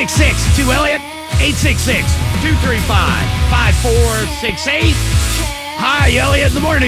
866-2 Elliott. 866-235-5468. Hi, Elliott in the morning.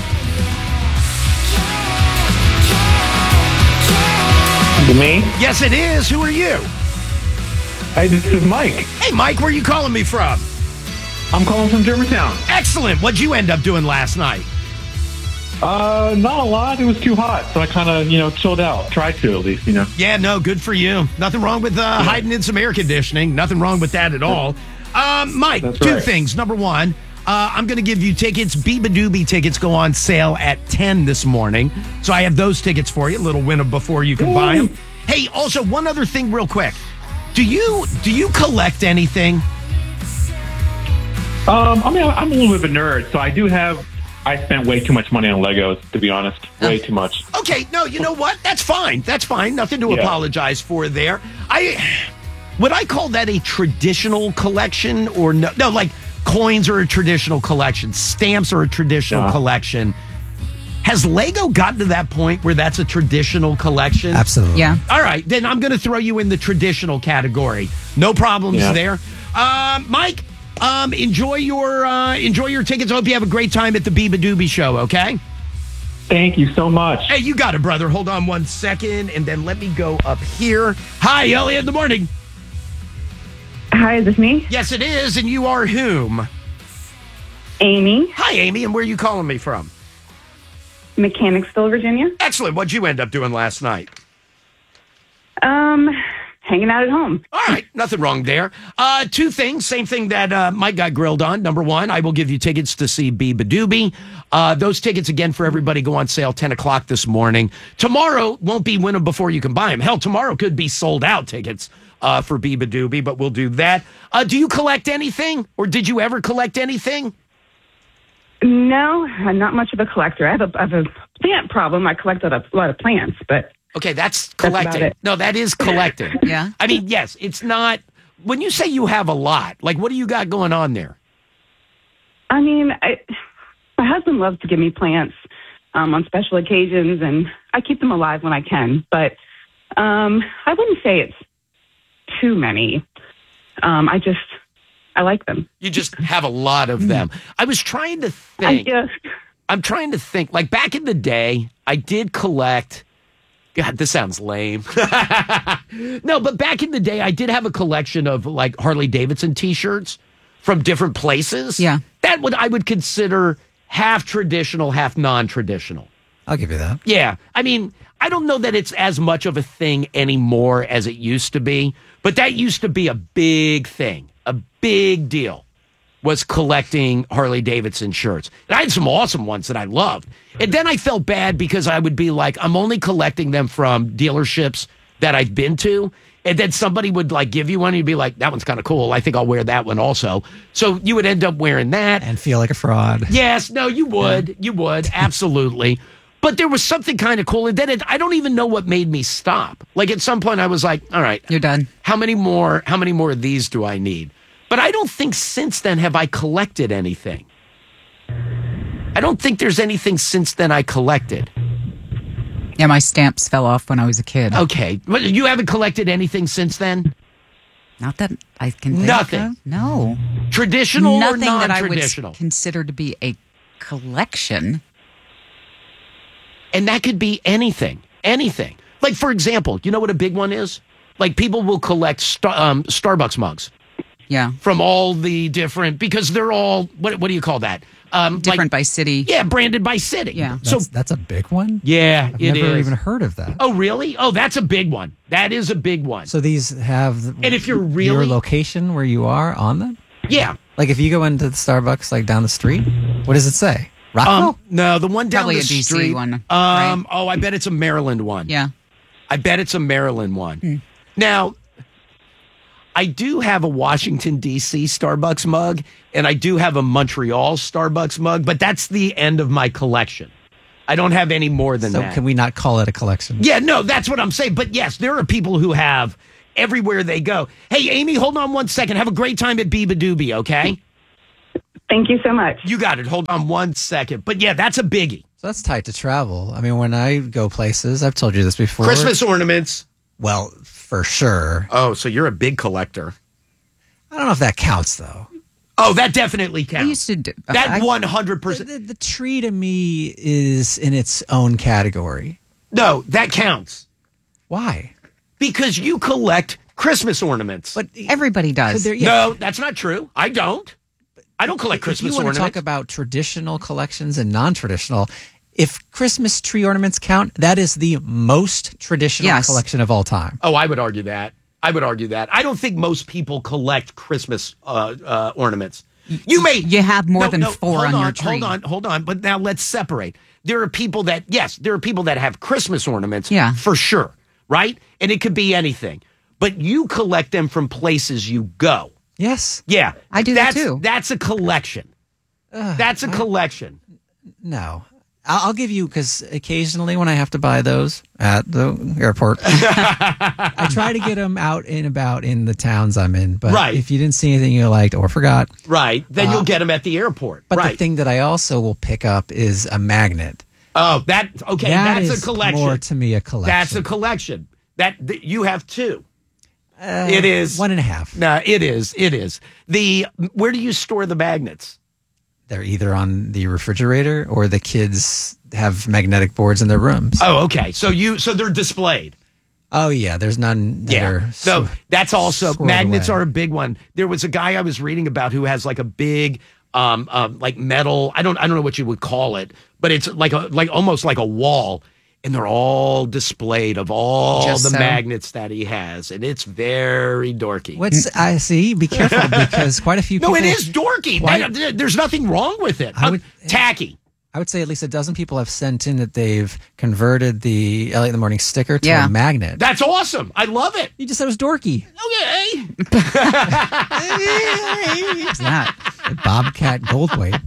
Me? Yes, it is. Who are you? Hey, this is Mike. Hey, Mike, where are you calling me from? I'm calling from Germantown. Excellent. What'd you end up doing last night? Not a lot. It was too hot, so I kind of, chilled out. Tried to, at least, Yeah, no, good for you. Nothing wrong with hiding in some air conditioning. Nothing wrong with that at all. Mike, That's two right. things. Number one, I'm going to give you tickets. Beabadoobie tickets go on sale at 10 this morning. So I have those tickets for you. A little winner before you can buy them. Hey, also, one other thing real quick. Do you collect anything? I'm a little bit of a nerd, so I spent way too much money on Legos, to be honest. Way too much. Okay, no, you know what? That's fine. That's fine. Nothing to apologize for there. Would I call that a traditional collection or no? No, like coins are a traditional collection. Stamps are a traditional collection. Has Lego gotten to that point where that's a traditional collection? Absolutely. Yeah. All right, then I'm going to throw you in the traditional category. No problems there. Mike, enjoy your tickets. I hope you have a great time at the Beabadoobie show, okay? Thank you so much. Hey, you got it, brother. Hold on 1 second, and then let me go up here. Hi, Elliott in the morning. Hi, is this me? Yes, it is, and you are whom? Amy, Hi, Amy, and where are you calling me from? Mechanicsville, Virginia. Excellent. What'd you end up doing last night? Hanging out at home. All right, nothing wrong there. Two things, same thing that Mike got grilled on. Number one, I will give you tickets to see Beabadoobie. Those tickets, again, for everybody go on sale 10 o'clock this morning. Tomorrow won't be win them before you can buy them. Hell, tomorrow could be sold out tickets for Beabadoobie, but we'll do that. Do you collect anything, or did you ever collect anything? No, I'm not much of a collector. I have a plant problem. I collect a lot of plants, but Okay, that's about collecting. it. No, that is collecting. Yeah. I mean, yes, it's not. When you say you have a lot, like what do you got going on there? I mean, my husband loves to give me plants on special occasions, and I keep them alive when I can. But I wouldn't say it's too many. I like them. You just have a lot of them. I was trying to think. I'm trying to think. Like back in the day, I did collect. God, this sounds lame. No, but back in the day, I did have a collection of like Harley Davidson T-shirts from different places. Yeah. That I would consider half traditional, half non-traditional. I'll give you that. Yeah. I mean, I don't know that it's as much of a thing anymore as it used to be, but that used to be a big thing, a big deal. Was collecting Harley Davidson shirts. And I had some awesome ones that I loved. And then I felt bad because I would be like, I'm only collecting them from dealerships that I've been to. And then somebody would like give you one and you'd be like, that one's kind of cool. I think I'll wear that one also. So you would end up wearing that. And feel like a fraud. Yes, no, you would. You would. Absolutely. But there was something kind of cool. And then I don't even know what made me stop. Like at some point I was like, all right. You're done. How many more of these do I need? But I don't think since then have I collected anything. I don't think there's anything since then I collected. Yeah, my stamps fell off when I was a kid. Okay. Well, you haven't collected anything since then? Not that I can think Nothing. of. No. Traditional Nothing or that I non-traditional? would consider to be a collection. And that could be anything. Anything. Like, for example, you know what a big one is? Like, people will collect Starbucks mugs. Yeah. From all the different, because they're all, what do you call that? Different by city. Yeah, branded by city. Yeah. That's a big one? Yeah, I've it never is. even heard of that. Oh, really? Oh, that's a big one. That is a big one. So these have And if you're really- your location where you are on them? Yeah. Like if you go into the Starbucks like down the street, what does it say? Rockville? No, the one down Probably the a DC street. one, right? Oh, I bet it's a Maryland one. Yeah. I bet it's a Maryland one. Now, I do have a Washington, D.C. Starbucks mug, and I do have a Montreal Starbucks mug, but that's the end of my collection. I don't have any more than So that. can we not call it a collection? Yeah, no, that's what I'm saying. But yes, there are people who have everywhere they go. Hey, Amy, hold on 1 second. Have a great time at Beabadoobie, okay? Thank you so much. You got it. Hold on 1 second. But yeah, that's a biggie. So that's tied to travel. I mean, when I go places, I've told you this before. Christmas ornaments. Well, for sure. Oh, so you're a big collector. I don't know if that counts, though. Oh, that definitely counts. I used to do That 100%. The tree to me is in its own category. No, that counts. Why? Because you collect Christmas ornaments. But Everybody does. No, that's not true. I don't. I don't collect Christmas if you want ornaments. to talk about traditional collections and non-traditional, if Christmas tree ornaments count, that is the most traditional Yes. collection of all time. Oh, I would argue that. I don't think most people collect Christmas ornaments. You have more than 4 on your tree. Hold on. But now let's separate. There are people that have Christmas ornaments, Yeah. for sure, right? And it could be anything. But you collect them from places you go. Yes. Yeah. I do that too. That's a collection. That's a collection. No. I'll give you, because occasionally when I have to buy those at the airport, I try to get them out and about in the towns I'm in. But Right. if you didn't see anything you liked or forgot. Right. Then you'll get them at the airport. But right. the thing that I also will pick up is a magnet. Oh, that's That a is collection. more to me a collection. That's a collection. That you have two. It is 1.5. No, it is. It is. Where do you store the magnets? They're either on the refrigerator or the kids have magnetic boards in their rooms. Oh, okay. So they're displayed. Oh, yeah. There's none that Yeah. are So that's also squirreled magnets away. are a big one. There was a guy I was reading about who has like a big like metal, I don't know what you would call it, but it's like almost like a wall, and they're all displayed of all Just the so. magnets that he has, and it's very dorky. I see. Be careful because quite a few people. No, it is dorky. There's nothing wrong with it. Tacky. I would say at least a dozen people have sent in that they've converted the Elliot in the Morning sticker to Yeah. a magnet. That's awesome. I love it. You just said it was dorky. Okay. What's that? Bobcat Goldthwait.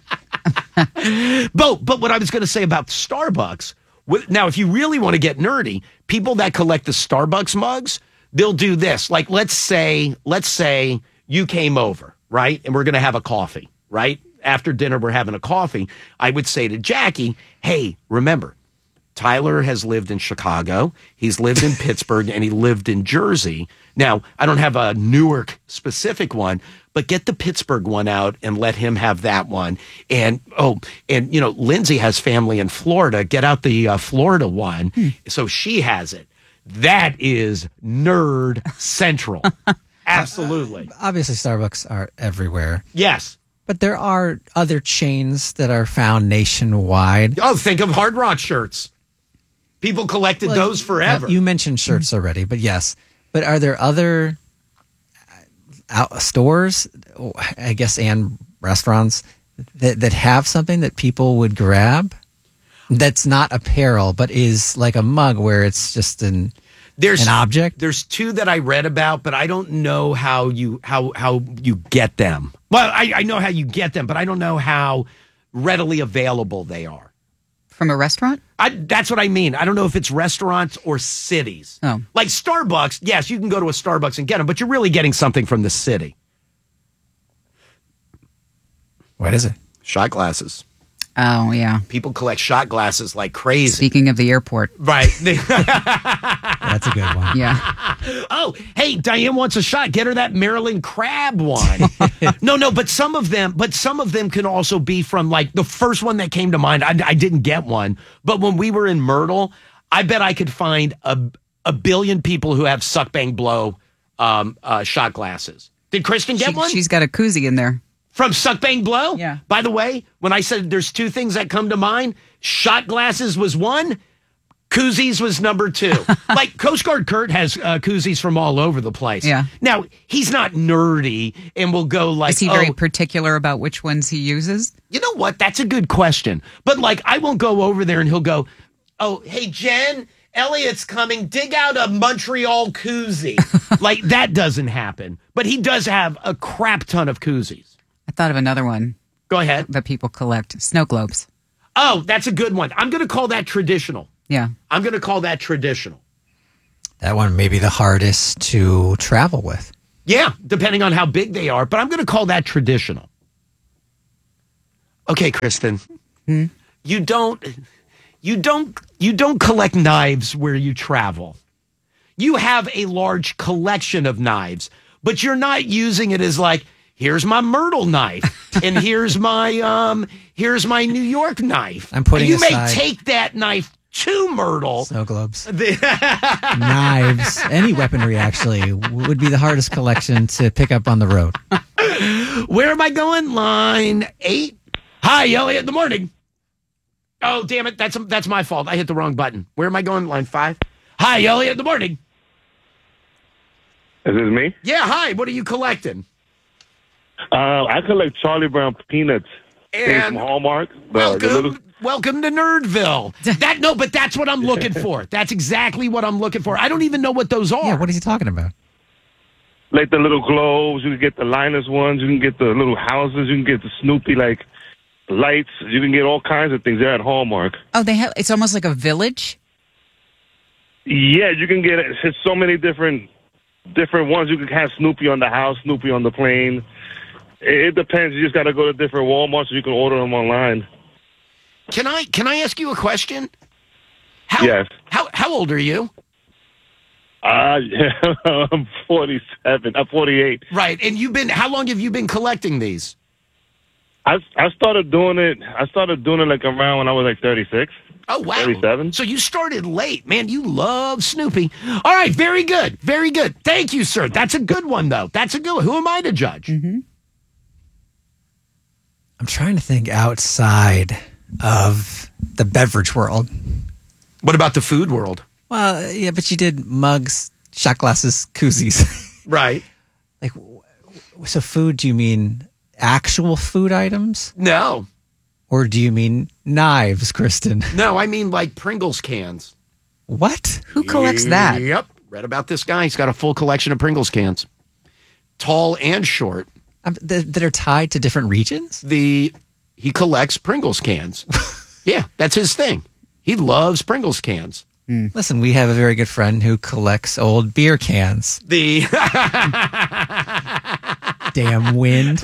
But what I was going to say about Starbucks, now if you really want to get nerdy, people that collect the Starbucks mugs, they'll do this. Like let's say you came over, right? And we're going to have a coffee, right? After dinner, we're having a coffee. I would say to Jackie, hey, remember, Tyler has lived in Chicago, he's lived in Pittsburgh, and he lived in Jersey. Now, I don't have a Newark specific one, but get the Pittsburgh one out and let him have that one. And Lindsay has family in Florida. Get out the Florida one so she has it. That is nerd central. Absolutely. Obviously, Starbucks are everywhere. Yes. But there are other chains that are found nationwide. Oh, think of Hard Rock shirts. People collected those forever. You mentioned shirts already, but yes. But are there other stores, I guess, and restaurants that have something that people would grab that's not apparel, but is like a mug where it's just an object? There's two that I read about, but I don't know how you get them. Well, I know how you get them, but I don't know how readily available they are. From a restaurant? That's what I mean. I don't know if it's restaurants or cities. Oh. Like Starbucks, yes, you can go to a Starbucks and get them, but you're really getting something from the city. What is it? Shot glasses. Oh, yeah. People collect shot glasses like crazy. Speaking of the airport. Right. That's a good one. Yeah. Oh, hey, Diane wants a shot. Get her that Maryland crab one. No, but some of them can also be from like the first one that came to mind. I didn't get one, but when we were in Myrtle, I bet I could find a billion people who have suck bang blow shot glasses. Did Kristen get one? She's got a koozie in there. From Suck Bang Blow? Yeah. By the way, when I said there's two things that come to mind, shot glasses was one, koozies was number two. Like Coast Guard Kurt has koozies from all over the place. Yeah. Now, he's not nerdy and will go like, Is he very particular about which ones he uses? You know what? That's a good question. But like, I won't go over there and he'll go, oh, hey, Jen, Elliot's coming. Dig out a Montreal koozie. Like, that doesn't happen. But he does have a crap ton of koozies. I thought of another one Go ahead. that people collect. Snow globes. Oh, that's a good one. I'm going to call that traditional. Yeah. I'm going to call that traditional. That one may be the hardest to travel with. Yeah, depending on how big they are, but I'm going to call that traditional. Okay, Kristen. You don't collect knives where you travel. you have a large collection of knives, but you're not using it as like, here's my Myrtle knife, and here's my New York knife. I'm putting you aside- may take that knife to Myrtle. Snow globes, knives, any weaponry actually would be the hardest collection to pick up on the road. Where am I going? Line 8. Hi, Elliot, in the morning. Oh, damn it. That's my fault. I hit the wrong button. Where am I going? Line 5. Hi, Elliot, in the morning. Is this me? Yeah, hi. What are you collecting? I collect Charlie Brown peanuts. Things And from Hallmark. The little, welcome to Nerdville. But that's what I'm looking for. That's exactly what I'm looking for. I don't even know what those are. Yeah, what is he talking about? like the little globes. You can get the Linus ones. You can get the little houses. You can get the Snoopy like lights. You can get all kinds of things. They're at Hallmark. Oh, they have. It's almost like a village. Yeah, you can get it. It's so many different ones. You can have Snoopy on the house, Snoopy on the plane. It depends. You just got to go to different Walmarts so you can order them online. Can I ask you a question? Yes. How old are you? I'm 47. I'm 48. Right, and how long have you been collecting these? I started doing it. Like around when I was like 36. Oh, wow. 37. So you started late. Man, you love Snoopy. All right, very good. Very good. Thank you, sir. That's a good one, though. That's a good one. Who am I to judge? Mm-hmm. I'm trying to think outside of the beverage world. What about the food world? Well, yeah, but you did mugs, shot glasses, koozies. Right. Like, so food, do you mean actual food items? No. Or do you mean knives, Kristen? No, I mean like Pringles cans. What? Who collects that? Yep. Read about this guy. He's got a full collection of Pringles cans. Tall and short. That are tied to different regions? He collects Pringles cans. Yeah, that's his thing. He loves Pringles cans. Listen, we have a very good friend who collects old beer cans. Damn wind.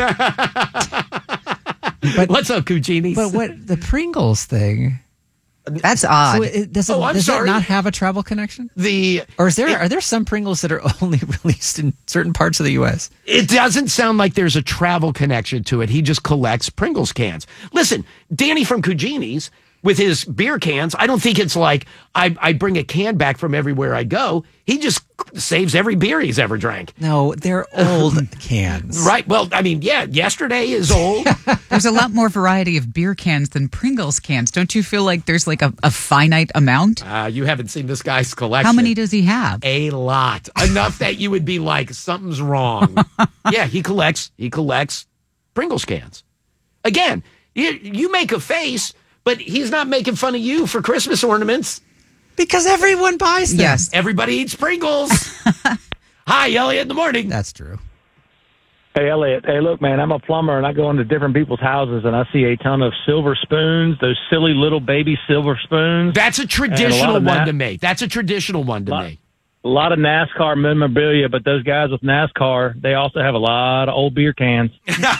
What's up, Cuccinis? But what the Pringles thing? That's odd. So does I'm that sorry. not have a travel connection? Or are there some Pringles that are only released in certain parts of the U.S.? It doesn't sound like there's a travel connection to it. He just collects Pringles cans. Listen, Danny from Cuccinis with his beer cans, I don't think it's like I bring a can back from everywhere I go. He just saves every beer he's ever drank. No, they're old cans. Right. Well, I mean, yeah, yesterday is old. There's a lot more variety of beer cans than Pringles cans. Don't you feel like there's like a finite amount? You haven't seen this guy's collection. How many does he have? A lot. Enough that you would be like, something's wrong. Yeah, he collects Pringles cans. Again, you make a face, but he's not making fun of you for Christmas ornaments. Because everyone buys them. Yes. Everybody eats Pringles. Hi, Elliot in the morning. That's true. Hey, Elliot. Hey, look, man, I'm a plumber, and I go into different people's houses, and I see a ton of silver spoons, those silly little baby silver spoons. That's a traditional one to me. That's a traditional one to me. A lot of NASCAR memorabilia, but those guys with NASCAR, they also have a lot of old beer cans.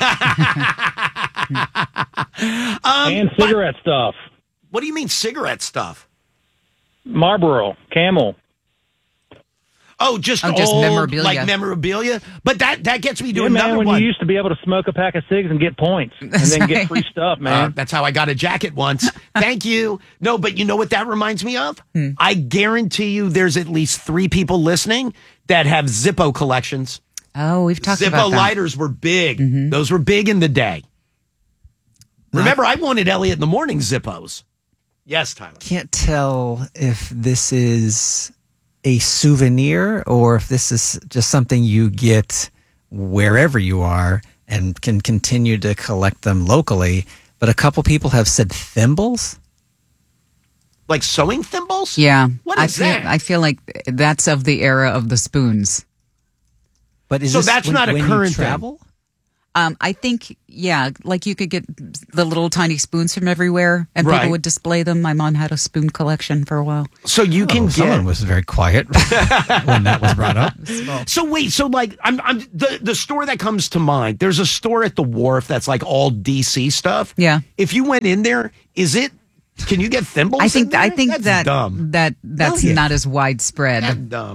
And cigarette stuff. What do you mean cigarette stuff? Marlboro, Camel. Oh, just Oh, old, just memorabilia. like memorabilia. But that gets me to Yeah, another man, when one. you used to be able to smoke a pack of cigs and get points and then get free stuff, man. That's how I got a jacket once. Thank you. No, but you know what that reminds me of? I guarantee you there's at least 3 people listening that have Zippo collections. Oh, we've talked about Zippo that. lighters were big. Those were big in the day. Remember, I wanted Elliot in the morning Zippos. Yes, Tyler. Can't tell if this is a souvenir or if this is just something you get wherever you are and can continue to collect them locally. But a couple people have said thimbles. Like sewing thimbles? Yeah. What is that? I feel like that's of the era of the spoons. But is So this that's not a when current you travel? I think, yeah, like you could get the little tiny spoons from everywhere and Right. people would display them. My mom had a spoon collection for a while. So you can Someone get. was very quiet when that was brought up. So wait, so like I'm the store that comes to mind. There's a store at the wharf that's like all DC stuff. Yeah. If you went in there, can you get thimbles? I think in there? I think That's that dumb. that's Hell yeah. not as widespread. That's dumb.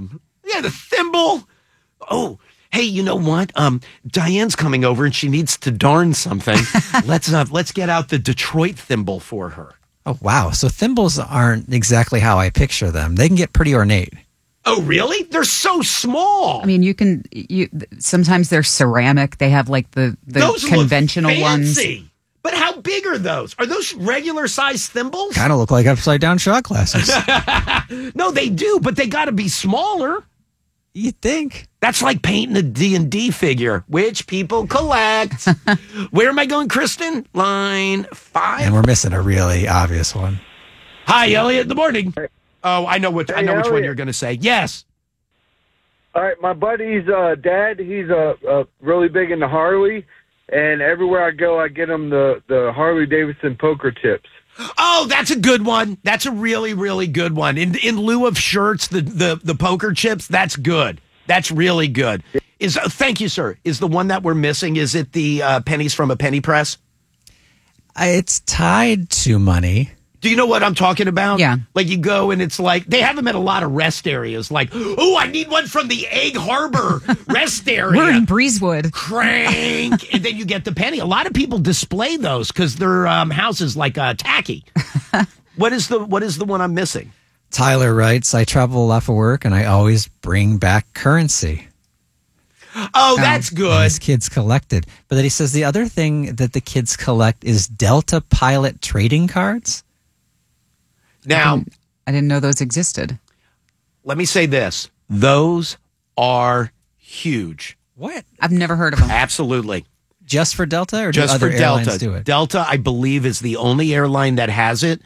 Yeah, the thimble. Oh, hey, you know what? Diane's coming over and she needs to darn something. Let's get out the Detroit thimble for her. Oh, wow. So thimbles aren't exactly how I picture them. They can get pretty ornate. Oh, really? They're so small. I mean, you sometimes they're ceramic. They have like the Those conventional look ones. fancy. But how big are those? Are those regular size thimbles? Kind of look like upside down shot glasses. No, they do, but they got to be smaller. You'd think. That's like painting a D&D figure, which people collect. Where am I going, Kristen? Line 5. And we're missing a really obvious one. Hi, Elliot. In the morning. Oh, I know which one Elliot. you're going to say. Yes. All right, my buddy's dad, he's really big into Harley, and everywhere I go, I get him the Harley Davidson poker tips. Oh, that's a good one. That's a really, really good one. In lieu of shirts, the poker chips, that's good. That's really good. Thank you, sir. Is the one that we're missing, is it the pennies from a penny press? It's tied to money. Do you know what I'm talking about? Yeah. Like you go and it's like, they have them at a lot of rest areas. Like, oh, I need one from the Egg Harbor rest area. We're in Breezewood. Crank. And then you get the penny. A lot of people display those because their house is like tacky. What is the one I'm missing? Tyler writes, I travel a lot for work and I always bring back currency. Oh, that's good. His kids collected. But then he says the other thing that the kids collect is Delta Pilot trading cards. Now, I didn't know those existed. let me say this. Those are huge. What? I've never heard of them. Absolutely. Just for Delta or do Just other for airlines Delta. do it? Delta, I believe, is the only airline that has it.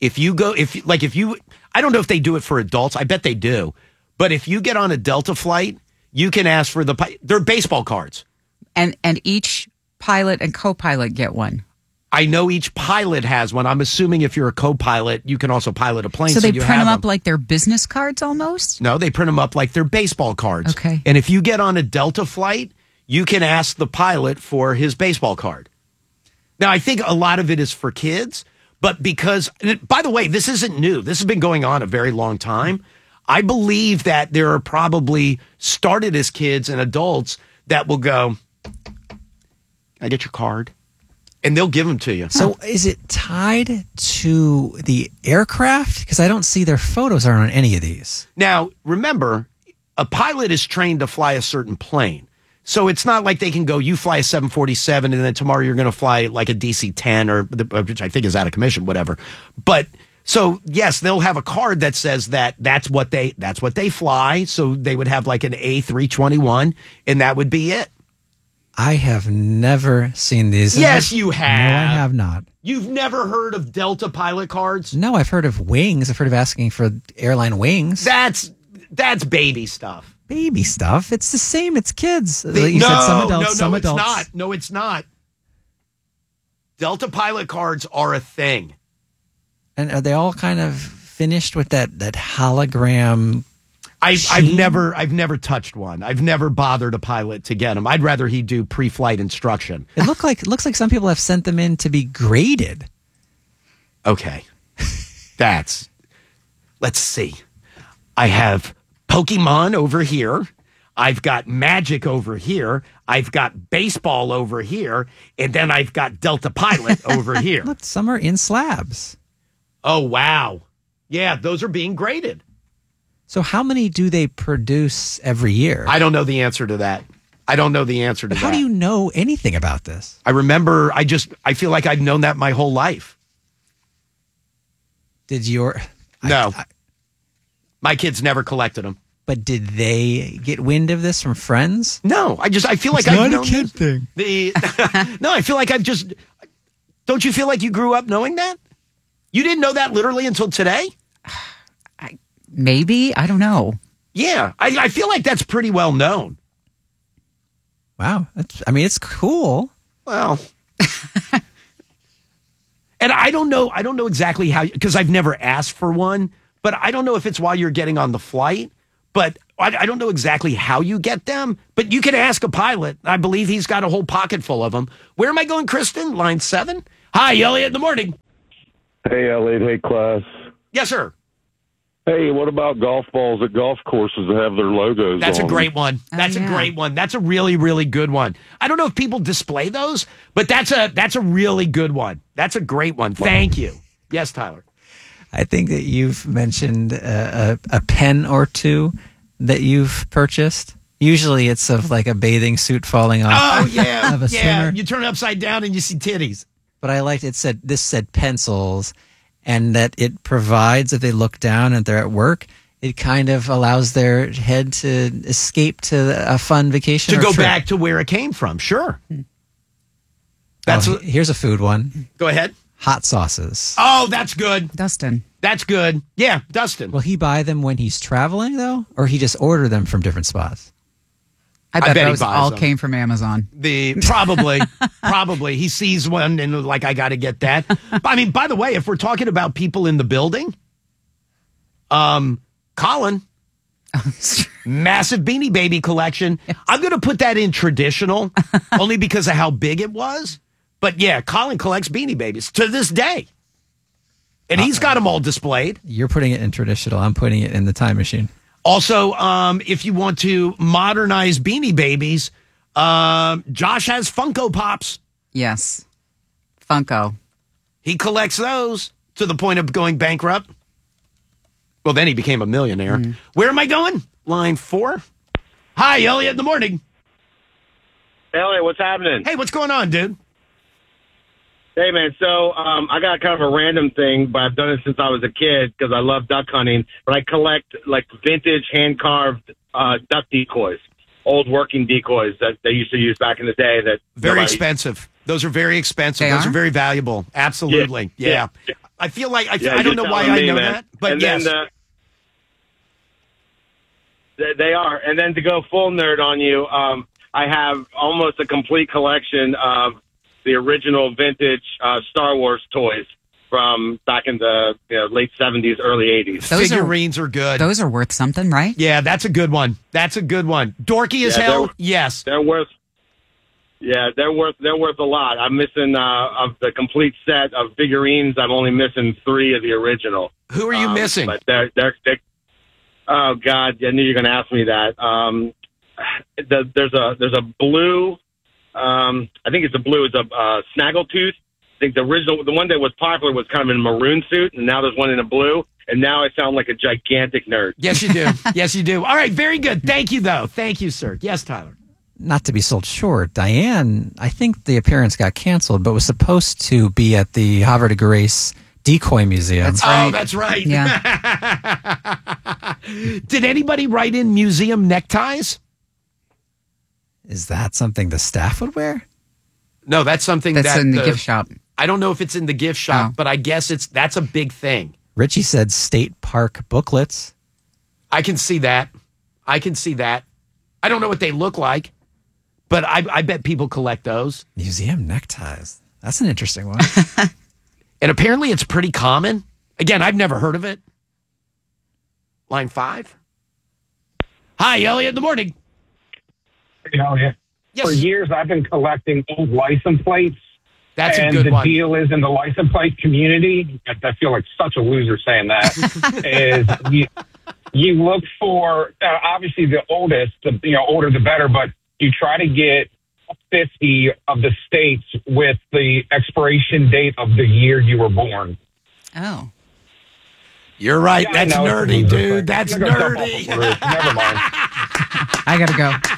I don't know if they do it for adults. I bet they do. But if you get on a Delta flight, you can ask for they're baseball cards. And each pilot and co-pilot get one. I know each pilot has one. I'm assuming if you're a co-pilot, you can also pilot a plane. So they you print have them up like their business cards almost? No, they print them up like they're baseball cards. Okay. And if you get on a Delta flight, you can ask the pilot for his baseball card. Now, I think a lot of it is for kids, but because, by the way, this isn't new. This has been going on a very long time. I believe that there are probably started as kids and adults that will go, "Can I get your card?" And they'll give them to you. So is it tied to the aircraft? Because I don't see their photos are on any of these. Now, remember, a pilot is trained to fly a certain plane. So it's not like they can go, you fly a 747 and then tomorrow you're going to fly like a DC-10 which I think is out of commission, whatever. But so yes, they'll have a card that says that's what they fly. So they would have like an A321 and that would be it. I have never seen these. Yes, you have. No, I have not. You've never heard of Delta pilot cards? No, I've heard of wings. I've heard of asking for airline wings. That's baby stuff. Baby stuff. It's the same. It's kids. No, you said some adults, some it's adults. not. No, it's not. Delta pilot cards are a thing. And are they all kind of finished with that hologram? I've never touched one. I've never bothered a pilot to get them. I'd rather he do pre-flight instruction. It looks like some people have sent them in to be graded. Okay. Let's see. I have Pokemon over here. I've got Magic over here. I've got baseball over here. And then I've got Delta Pilot over here. Look, some are in slabs. Oh, wow. Yeah, those are being graded. So how many do they produce every year? I don't know the answer to that. I don't know the answer to But that. how do you know anything about this? I remember, I feel like I've known that my whole life. Did your... No. My kids never collected them. But did they get wind of this from friends? No, I feel like It's I've not a known kid this. thing. No, I feel like don't you feel like you grew up knowing that? You didn't know that literally until today? Maybe. I don't know. Yeah, I feel like that's pretty well known. Wow. It's cool. Well, and I don't know exactly how, because I've never asked for one, but I don't know if it's while you're getting on the flight, but I don't know exactly how you get them, but you can ask a pilot. I believe he's got a whole pocket full of them. Where am I going, Kristen? Line 7? Hi, Elliot, in the morning. Hey, Elliot. Hey, class. Yes, sir. Hey, what about golf balls at golf courses that have their logos That's on a great one. That's yeah. a great one. That's a really, really good one. I don't know if people display those, but that's a really good one. That's a great one. Thank you. Yes, Tyler. I think that you've mentioned a pen or two that you've purchased. Usually it's of like a bathing suit falling off. Oh, yeah. Of a Yeah. swimmer. You turn it upside down and you see titties. But I liked this said pencils, and that it provides, if they look down and they're at work, it kind of allows their head to escape to a fun vacation To or go trip. back to where it came from. Sure. That's Here's a food one. Go ahead. Hot sauces. Oh, that's good. Dustin. That's good. Yeah, Dustin. Will he buy them when he's traveling, though? Or he just order them from different spots? I bet, bet he those buys all them. came from Amazon. Probably he sees one and like, I got to get that. I mean, by the way, if we're talking about people in the building, Colin, massive Beanie Baby collection. I'm going to put that in traditional only because of how big it was. But yeah, Colin collects Beanie Babies to this day. And he's got them all displayed. You're putting it in traditional. I'm putting it in the time machine. Also, if you want to modernize Beanie Babies, Josh has Funko Pops. Yes. Funko. He collects those to the point of going bankrupt. Well, then he became a millionaire. Where am I going? Line 4. Hi, Elliot, in the morning. Elliot, what's happening? Hey, what's going on, dude? Hey, man, so I got kind of a random thing, but I've done it since I was a kid because I love duck hunting. But I collect, like, vintage hand-carved duck decoys, old working decoys that they used to use back in the day. That Very nobody- expensive. Those are very expensive. They Those are? are very valuable. Absolutely. Yeah. I feel like, I Yeah, don't you're know why telling I me, know man. that, but and yes. Then, they are. And then to go full nerd on you, I have almost a complete collection of the original vintage Star Wars toys from back in the late 70s, early 80s. Those are- Figurines are good. Those are worth something, right? Yeah, that's a good one. That's a good one. Dorky as Yeah, hell? they're- Yes. They're worth. Yeah, they're worth a lot. I'm missing of the complete set of figurines. I'm only missing 3 of the original. Who are you missing? But they're oh God, I knew you were going to ask me that. There's a blue. I think it's a blue. It's a snaggletooth. I think the one that was popular was kind of in a maroon suit, and now there's one in a blue. And now I sound like a gigantic nerd. Yes, you do. Yes, you do. All right, very good. Thank you, though. Thank you, sir. Yes, Tyler. Not to be sold short, Diane, I think the appearance got canceled, but was supposed to be at the Havre de Grace Decoy Museum. That's right. Oh, that's right. Yeah. Did anybody write in museum neckties? Is that something the staff would wear? No, that's something That's that in the gift shop. I don't know if it's in the gift shop, Oh. but I guess that's a big thing. Richie said state park booklets. I can see that. I can see that. I don't know what they look like, but I bet people collect those. Museum neckties. That's an interesting one. And apparently it's pretty common. Again, I've never heard of it. Line 5. Hi, Elliot, in the morning. Yes. Yes. For years, I've been collecting old license plates. That's a and good the one. deal is in the license plate community. I feel like such a loser saying that. is you look for obviously the oldest, older the better, but you try to get 50 of the states with the expiration date of the year you were born. Oh. You're right. Yeah, I That's know, it's a nerdy, loser dude. thing. That's I'm gonna jump off nerdy. the roof. Never mind. I got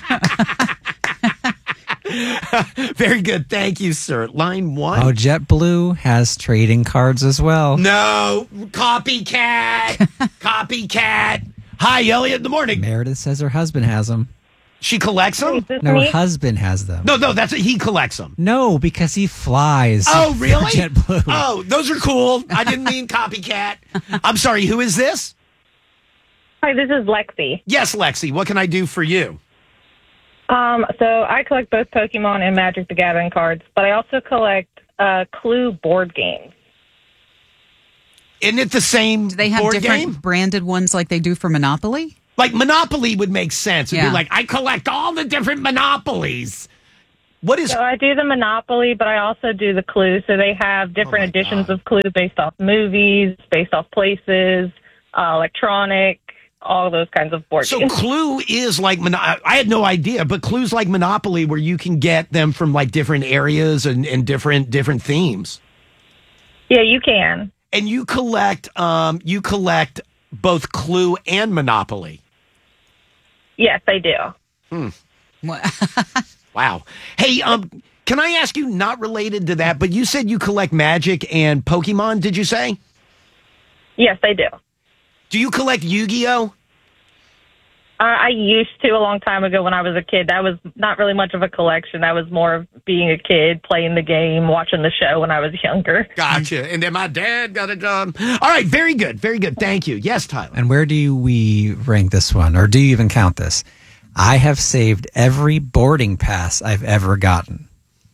to go. Very good. Thank you, sir. Line 1. Oh, JetBlue has trading cards as well. No. Copycat. Copycat. Hi, Elliot, in the morning. Meredith says her husband has them. She collects them? No, her husband has them. No, that's he collects them. No, because he flies. Oh, for really? JetBlue. Oh, those are cool. I didn't mean copycat. I'm sorry. Who is this? Hi, this is Lexi. Yes, Lexi. What can I do for you? So I collect both Pokemon and Magic the Gathering cards, but I also collect Clue board games. Isn't it the same Do they have board different game? branded ones like they do for Monopoly? Like Monopoly would make sense. It'd Yeah. be like, I collect all the different Monopolies. What is... So I do the Monopoly, but I also do the Clue. So they have different editions of Clue based off movies, based off places. electronic, all those kinds of board So games. Clue is like, I had no idea, but Clue's like Monopoly where you can get them from like different areas and different themes. Yeah, you can. And you collect both Clue and Monopoly. Yes, I do. Wow. Hey, can I ask you, not related to that, but you said you collect Magic and Pokemon, did you say? Yes, I do. Do you collect Yu-Gi-Oh? I used to a long time ago when I was a kid. That was not really much of a collection. That was more of being a kid, playing the game, watching the show when I was younger. Gotcha. And then my dad got a job. All right, very good. Very good. Thank you. Yes, Tyler. And where do we rank this one? Or do you even count this? I have saved every boarding pass I've ever gotten.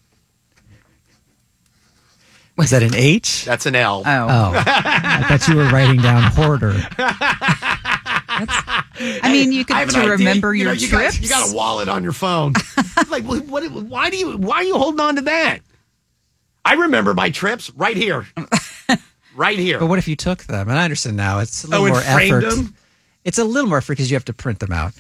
Was that an H? That's an L. Oh. I thought you were writing down hoarder. I mean, you could to remember your trips. You got a wallet on your phone. Like, why are you holding on to that? I remember my trips right here. Right here. But what if you took them? And I understand now. It's a little more framed effort. them? It's a little more effort because you have to print them out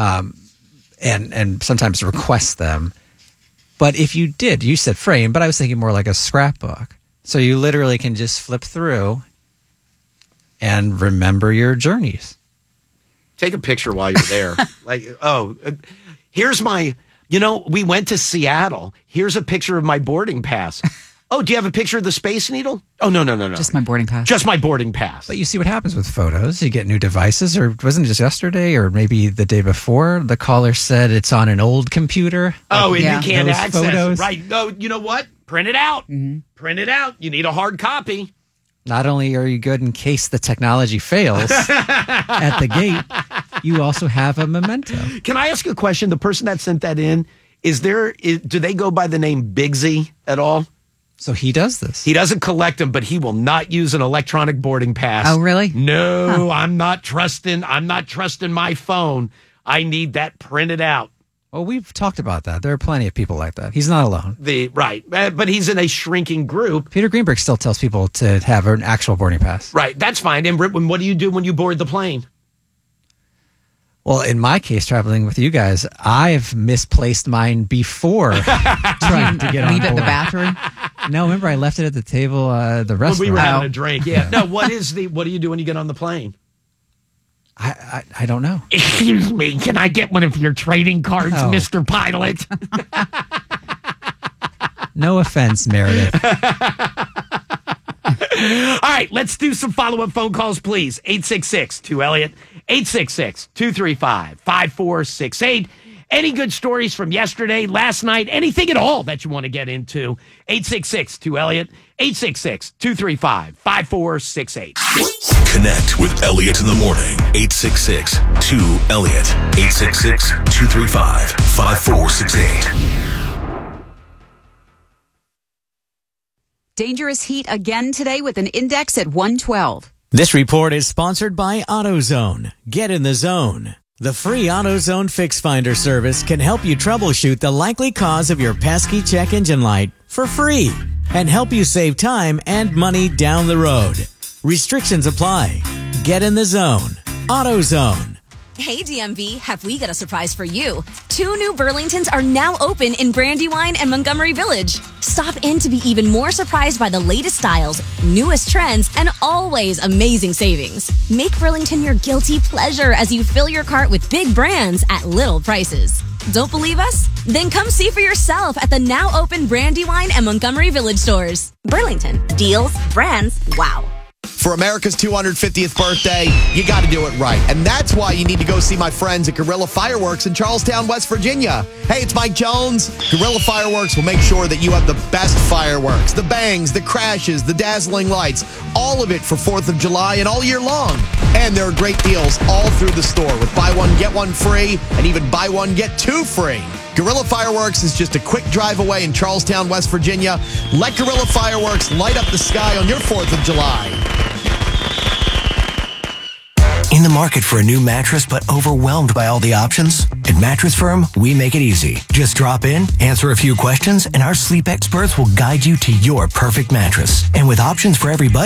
and sometimes request them. But if you did, you said frame, but I was thinking more like a scrapbook. So you literally can just flip through and remember your journeys. Take a picture while you're there. Here's my, we went to Seattle. Here's a picture of my boarding pass. Oh, do you have a picture of the Space Needle? Oh, no. Just my boarding pass. Just my boarding pass. But you see what happens with photos. You get new devices, or wasn't it just yesterday or maybe the day before? The caller said it's on an old computer. Oh, and you can't those access photos. it. Right. No, you know what? Print it out. Mm-hmm. Print it out. You need a hard copy. Not only are you good in case the technology fails at the gate, you also have a memento. Can I ask you a question? The person that sent that in, do they go by the name Bigsy at all? So he does this. He doesn't collect them, but he will not use an electronic boarding pass. Oh, really? No, I'm not trusting my phone. I need that printed out. Well, we've talked about that. There are plenty of people like that. He's not alone. Right. But he's in a shrinking group. Peter Greenberg still tells people to have an actual boarding pass. Right. That's fine. And what do you do when you board the plane? Well, in my case, traveling with you guys, I've misplaced mine before trying to get on Leave it in the board. bathroom? No, remember I left it at the table, the restaurant. When we were having a drink. Yeah. No, what do you do when you get on the plane? I don't know. Excuse me, can I get one of your trading cards, Oh. Mr. Pilot? No offense, Meredith. All right, let's do some follow-up phone calls, please. 866-2-ELLIOT, 866-235-5468. Any good stories from yesterday, last night, anything at all that you want to get into? 866-2-ELLIOT, 866-235-5468. Connect with Elliot in the morning. 866-2-ELLIOT. 866-235-5468. Dangerous heat again today with an index at 112. This report is sponsored by AutoZone. Get in the zone. The free AutoZone Fix Finder service can help you troubleshoot the likely cause of your pesky check engine light for free and help you save time and money down the road. Restrictions apply. Get in the zone. AutoZone. Hey DMV, have we got a surprise for you? 2 new Burlingtons are now open in Brandywine and Montgomery Village. Stop in to be even more surprised by the latest styles, newest trends, and always amazing savings. Make Burlington your guilty pleasure as you fill your cart with big brands at little prices. Don't believe us? Then come see for yourself at the now open Brandywine and Montgomery Village stores. Burlington, deals, brands, wow. For America's 250th birthday, you got to do it right. And that's why you need to go see my friends at Guerrilla Fireworks in Charlestown, West Virginia. Hey, it's Mike Jones. Guerrilla Fireworks will make sure that you have the best fireworks, the bangs, the crashes, the dazzling lights, all of it for 4th of July and all year long. And there are great deals all through the store with buy one, get one free, and even buy one, get two free. Guerrilla Fireworks is just a quick drive away in Charlestown, West Virginia. Let Guerrilla Fireworks light up the sky on your 4th of July. In the market for a new mattress but overwhelmed by all the options? At Mattress Firm, we make it easy. Just drop in, answer a few questions, and our sleep experts will guide you to your perfect mattress. And with options for every budget,